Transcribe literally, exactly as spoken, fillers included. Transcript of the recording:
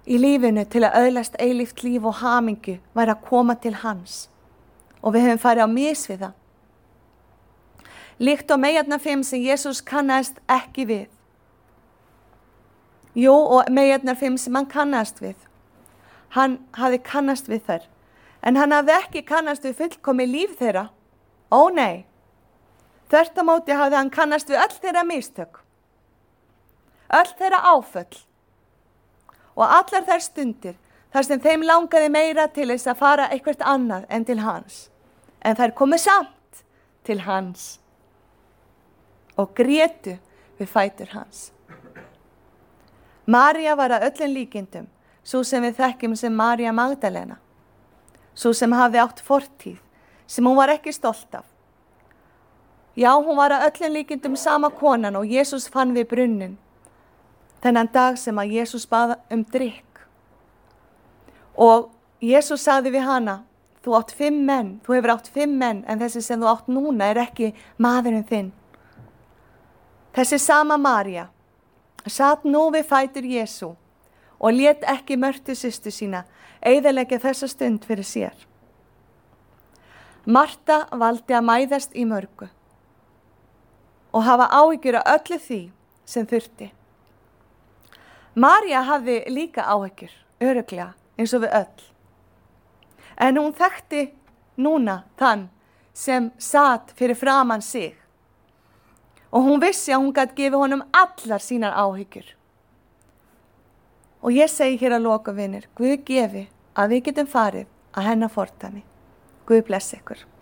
í lífinu til að öðlast eilíft líf og hamingju væri að koma til hans. Og við höfum farið á mis við það. Líkt og meyjarnar fimm sem Jesús kannast ekki við. Jú, og meyjarnar fimm sem hann kannast við. Hann hafði kannast við þær. En hann hafði ekki kannast við fullkomið líf þeirra. Ó nei. Þvert á móti hafði hann kannast við öll þeirra mistök. Öll þeirra áföll. Og allar þær stundir þar sem þeim langaði meira til þess að fara eitthvað annað en til hans. En þær komu samt til hans. Og grétu við fætur hans. María var að öllum líkindum, svo sem við þekkjum sem María Magdalena. Svo sem hafði átt fortíð, sem hún var ekki stolt af. Já, hún var að öllum líkindum sama konan og Jesús fann við brunnin. Þennan dag sem að Jesús bað um drykk. Og Jesús sagði við hana, þú átt fimm menn, þú hefur átt fimm menn, en þessi sem þú átt núna er ekki maðurinn þinn. Þessi sama María satt nú við fætur Jesú og lét ekki Mörtu systur sína eyðileggja þessa stund fyrir sér. Marta valdi að mæðast í mörgu og hafa áhyggjur af öllu því sem þurfti. María hafði líka áhyggjur, örugglega, eins og við öll. En hún þekkti núna þann sem sat fyrir framan sig. Og hún vissi að hún gat gefið honum allar sínar áhyggjur. Og ég segi hér að loka, vinir, Guð gefi að við getum farið að hennar fordæmi. Guð blessi ykkur.